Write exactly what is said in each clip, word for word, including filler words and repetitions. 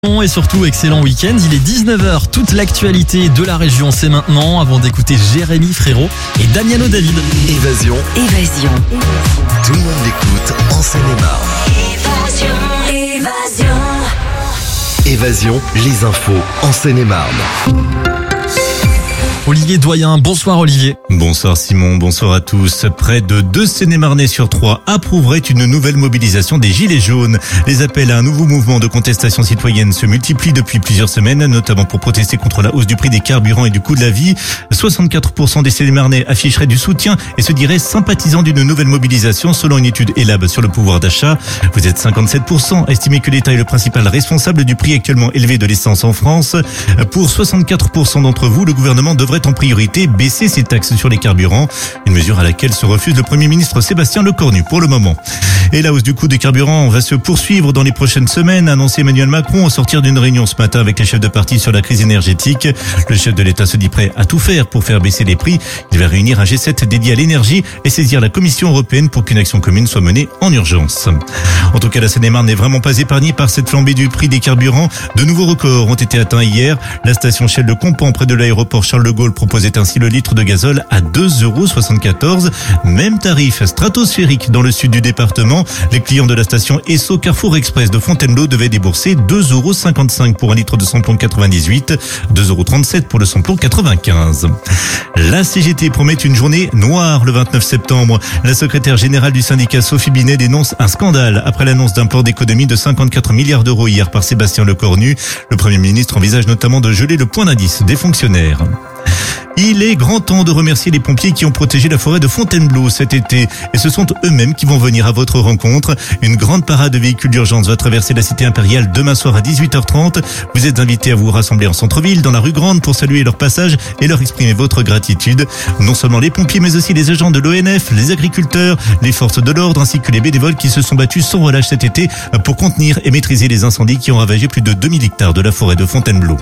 Et surtout, excellent week-end. Il est dix-neuf heures. Toute l'actualité de la région, c'est maintenant. Avant d'écouter Jérémy Frérot et Damiano David. Évasion. Évasion. Tout le monde l'écoute en Seine-et-Marne. Évasion. Évasion. Évasion, les infos en Seine-et-Marne. Olivier Doyen, bonsoir Olivier. Bonsoir Simon, bonsoir à tous. Près de deux Seine-et-Marnais sur trois approuveraient une nouvelle mobilisation des Gilets jaunes. Les appels à un nouveau mouvement de contestation citoyenne se multiplient depuis plusieurs semaines, notamment pour protester contre la hausse du prix des carburants et du coût de la vie. soixante-quatre pour cent des Seine-et-Marnais afficheraient du soutien et se diraient sympathisants d'une nouvelle mobilisation selon une étude Elab sur le pouvoir d'achat. Vous êtes cinquante-sept pour cent à estimer que l'État est le principal responsable du prix actuellement élevé de l'essence en France. Pour soixante-quatre pour cent d'entre vous, le gouvernement devrait en priorité baisser ses taxes sur les carburants, une mesure à laquelle se refuse le Premier ministre Sébastien Lecornu pour le moment. Et la hausse du coût des carburants va se poursuivre dans les prochaines semaines, a annoncé Emmanuel Macron au sortir d'une réunion ce matin avec les chefs de parti sur la crise énergétique. Le chef de l'État se dit prêt à tout faire pour faire baisser les prix. Il va réunir un G sept dédié à l'énergie et saisir la Commission européenne pour qu'une action commune soit menée en urgence. En tout cas, la Seine-et-Marne n'est vraiment pas épargnée par cette flambée du prix des carburants. De nouveaux records ont été atteints hier. La station Shell de Compan près de l'aéroport Charles de Gaulle proposait ainsi le litre de gazole à deux euros soixante-quatorze. Même tarif stratosphérique dans le sud du département. Les clients de la station Esso Carrefour Express de Fontainebleau devaient débourser deux euros cinquante-cinq pour un litre de samplon quatre-vingt-dix-huit, deux euros trente-sept pour le samplon quatre-vingt-quinze. La C G T promet une journée noire le vingt-neuf septembre. La secrétaire générale du syndicat Sophie Binet dénonce un scandale après l'annonce d'un plan d'économie de cinquante-quatre milliards d'euros hier par Sébastien Lecornu. Le Premier ministre envisage notamment de geler le point d'indice des fonctionnaires. Il est grand temps de remercier les pompiers qui ont protégé la forêt de Fontainebleau cet été. Et ce sont eux-mêmes qui vont venir à votre rencontre. Une grande parade de véhicules d'urgence va traverser la cité impériale demain soir à dix-huit heures trente. Vous êtes invités à vous rassembler en centre-ville, dans la rue Grande, pour saluer leur passage et leur exprimer votre gratitude. Non seulement les pompiers, mais aussi les agents de l'O N F, les agriculteurs, les forces de l'ordre, ainsi que les bénévoles qui se sont battus sans relâche cet été pour contenir et maîtriser les incendies qui ont ravagé plus de deux mille hectares de la forêt de Fontainebleau.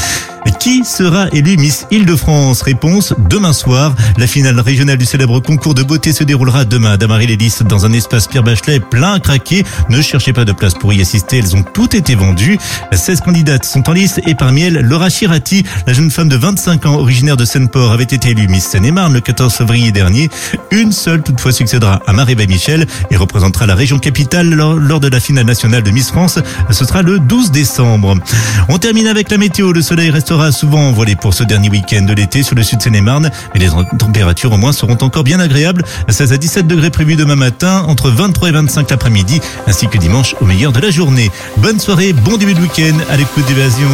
Qui sera élu Miss Île-de-France? Réponse demain soir. La finale régionale du célèbre concours de beauté se déroulera demain à Damary-les-Lys dans un espace Pierre Bachelet plein à craquer. Ne cherchez pas de place pour y assister, elles ont toutes été vendues. seize candidates sont en lice et parmi elles, Laura Chirati, la jeune femme de vingt-cinq ans originaire de Seine-Port, avait été élue Miss Seine-et-Marne le quatorze février dernier. Une seule toutefois succédera à Marie-Baie Michel et représentera la région capitale lors, lors de la finale nationale de Miss France. Ce sera le douze décembre. On termine avec la météo. Le soleil restera souvent envolé pour ce dernier week-end de l'été sur le sud Seine-et-Marne, mais les températures au moins seront encore bien agréables. seize à dix-sept degrés prévus demain matin, entre vingt-trois et vingt-cinq l'après-midi, ainsi que dimanche au meilleur de la journée. Bonne soirée, bon début de week-end à l'écoute d'Évasion.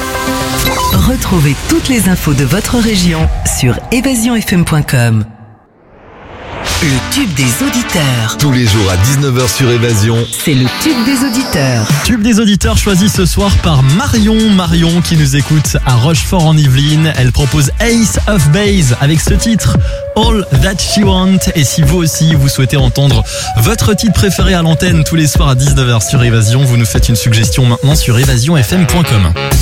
Retrouvez toutes les infos de votre région sur évasion f m point com. Le tube des auditeurs. Tous les jours à dix-neuf heures sur Évasion. C'est le tube des auditeurs. Tube des auditeurs choisi ce soir par Marion. Marion qui nous écoute à Rochefort en Yvelines. Elle propose Ace of Base avec ce titre All That She Want. Et si vous aussi vous souhaitez entendre votre titre préféré à l'antenne tous les soirs à dix-neuf heures sur Évasion, vous nous faites une suggestion maintenant sur évasion f m point com.